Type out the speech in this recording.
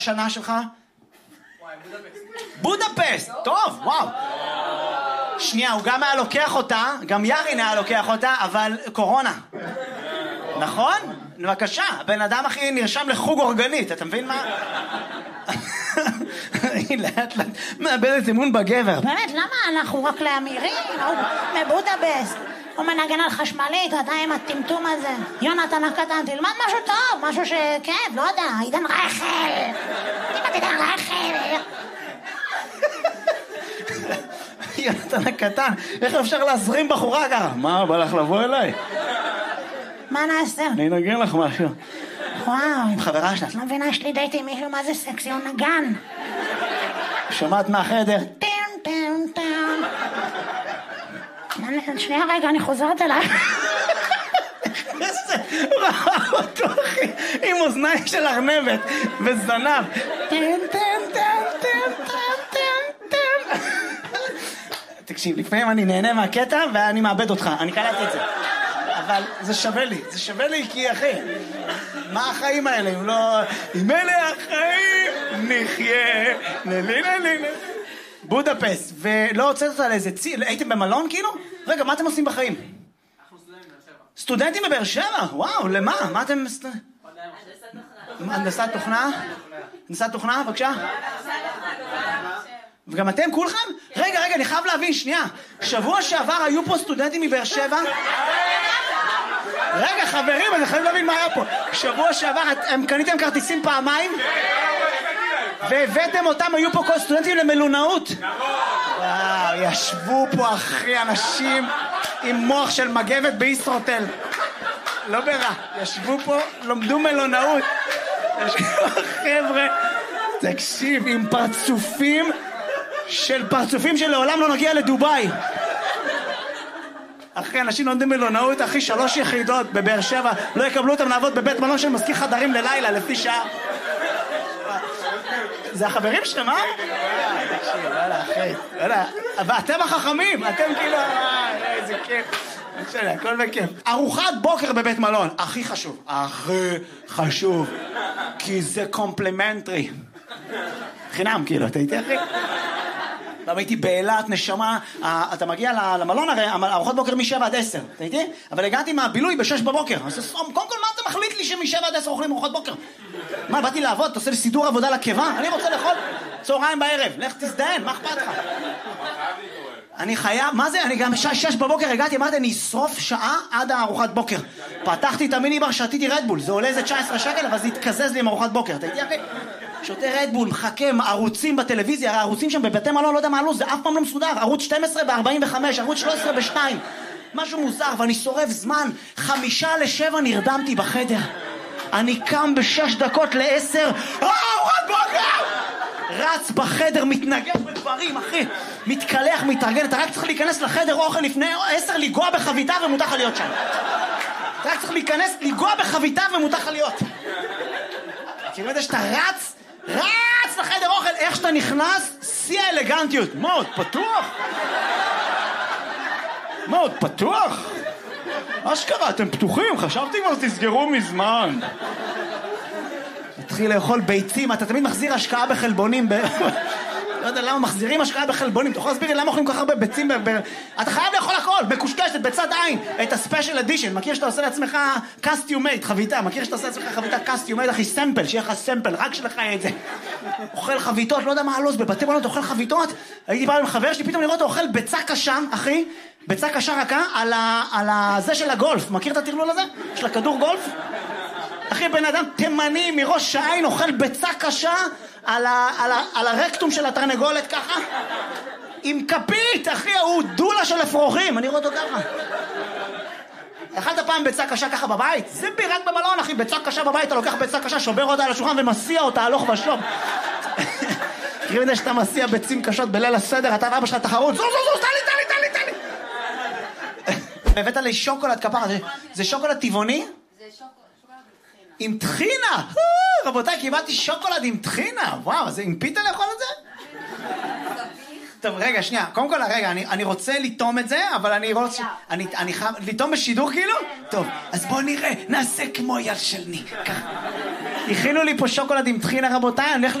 השנה שלך? בודפסט, טוב, וואו. שנייה, הוא גם היה לוקח אותה, גם ירין היה לוקח אותה, אבל קורונה. נכון? בבקשה, הבן אדם הכי נרשם לחוג אורגנית, אתה מבין מה? היא לאט לאט מאבדת אמון בגבר. באמת, למה אנחנו רק לאמירים? הוא מבודפסט. הוא מנגן על חשמלית, אתה עם הטמטום הזה. יונתן הקטן, תלמד משהו טוב, משהו שכיף, לא יודע, עידן רייכל. תלמד עידן רייכל. יונתן הקטן, איך אפשר להזרים בחורה ככה? מה, בא לך לבוא אליי? מה נעשה? אני אנגן לך משהו. וואו. עם חברה שלה. את לא מבינה, יש לי דייט עם מישהו, מה זה סקסי, הוא נגן. שמעת מהחדר? טם טם טם. שנייה רגע, אני חוזרת אליי. איזה ראה אותו אחי, עם אוזניים של ארנבת וזנב. טם טם טם טם טם טם טם. תקשיב, לפעמים אני נהנה מהקטע ואני מאבד אותך, אני קלטתי את זה. אבל זה שווה לי כי אחי, מה החיים האלה אם לא... אם אלה החיים נחיה ללילה. בודפסט, ולא הוצאת אותה לאיזה הייתם במלון כאילו? רגע, מה אתם עושים בחיים? אנחנו סטודנטים. סטודנטים בבאר שבע? וואו, למה? מה אתם... הנדסת תוכנה? הנדסת תוכנה, בבקשה? וגם אתם כולכם? רגע, אני חייב להבין, שנייה. שבוע שעבר היו פה סטודנטים מבאר שבע? רגע, חברים, אני חייב להבין מה היה פה. שבוע שעבר, הם קניתם כרטיסים פעמיים? והבאתם אותם, היו פה כל סטודנטים למלונאות? וואו, ישבו פה אחי אנשים עם מוח של מגבת בישרוטל. לא ברע, ישבו פה, לומדו מלונאות. ישבו חבר'ה, תקשיב, עם פרצופים שלעולם לא נגיע לדוביי. אחי, אנשים לומדים מלונאות, אחי, 3 יחידות בבאר שבע, לא יקבלו אותם לעבוד בבית מלון של מזכיר חדרים ללילה, לפי שעה. זה החברים שלהם, אה? תקשיב, יאללה, אחי, יאללה. ואתם החכמים, אתם כאילו, איזה כיף. בסדר, הכל בכיף. ארוחת בוקר בבית מלון, הכי חשוב. כי זה קומפלימנטרי. חינם, כאילו, אתה איתי, אחי? פעם הייתי באילת, נשמה, אתה מגיע למלון הרי, ארוחות בוקר מ7 עד 10, אתה איתי? אבל הגעתי מהבילוי ב6 בבוקר. אז קודם כל, מה אתה מחליט לי שמ7 עד 10 אוכלים ארוחות בוקר? מה, באתי לעבוד? אתה עושה לי סידור עבודה לקיבה? אני רוצה לאכול צהריים בערב. לך תזדיין, מה אכפת לך? אני חייב, מה זה? אני גם 6 בבוקר הגעתי, אמרתי, אני אשרוף שעה עד הארוחת בוקר. פתחתי את המיני בר, שתיתי רדבול, זה עולה איזה 19 שקל, אבל זה התקזז לי עם ארוחת בוקר. אתה איתי, אחי? שותה רדבול, מחכה, ערוצים בטלוויזיה, הרי הערוצים שם בבתי מלון, לא יודע מה עלו, זה אף פעם לא מסודר, ערוץ 12 ב-45, ערוץ 13 ב-2, משהו מוזר, ואני שורף זמן, 5:55 נרדמתי בחדר, אני קם ב6 דקות ל10, ארוחת בוקר! רץ בחדר, מתנגש בדברים, אחי, מתקלח, מתארגן, אתה רק צריך להיכנס לחדר אוכל לפני 10, לגוע בחביתה ומותר לך להיות שם. אתה רק צריך להיכנס, לגוע בחביתה ומותר לך להיות. כאילו יודע שאתה רץ לחדר אוכל, איך שאתה נכנס, שיא האלגנטיות. מאוד פתוח? אשכרה, אתם פתוחים, חשבתי כבר תסגרו מזמן. התחיל לאכול ביצים, אתה תמיד מחזיר השקעה בחלבונים. לא יודע למה מחזירים השקעה בחלבונים, אתה יכול להסביר לי למה אוכלים כל כך הרבה ביצים? אתה חייב לאכול הכל, בקושקשת, בצד עין, את הספיישל אדישן, מכיר שאתה עושה לעצמך קסטיומייט, חביתה, מכיר שאתה עושה לעצמך חביתה קסטיומייט, אחי, סמפל, שיהיה לך סמפל, רק שלך יהיה את זה. אוכל חביתות, לא יודע מה הלו"ז, בבתי מלון אוכל חביתות, הייתי פעם עם חבר שלי, פתאום לראות אוכל ביצה קשה, אחי, ביצה קשה רכה, על זה של הגולף, מכיר את הטרלול הזה? של הכדור גולף? אחי, בן אדם תימני מראש העין אוכל ביצה קשה על הרקטום של התרנגולת ככה עם כפית, אחי, הוא דולה של אפרוחים, אני רואה אותו ככה. אכלת פעם ביצה קשה ככה בבית? זה רק במלון, אחי, ביצה קשה בבית, אתה לוקח ביצה קשה, שובר אותה על השולחן ומסיע אותה הלוך ושוב. תראי מדי שאתה מסיע ביצים קשות בליל הסדר, אתה ואבא שלך תחרות, זו, תן לי. הבאת לי שוקולד כפרה, זה שוקולד טבעוני? זה שוקולד עם טחינה! רבותיי, קיבלתי שוקולד עם טחינה! וואו, זה עם פיתה לאכול את זה? טוב, רגע, שנייה. קודם כל, רגע, אני רוצה לטום את זה, אבל אני רוצה... אני חייב... לטום בשידור כאילו? טוב, אז בואו נראה. נעשה כמו יד של ניק. ככה. הכינו לי פה שוקולד עם טחינה, רבותיי, אני הולך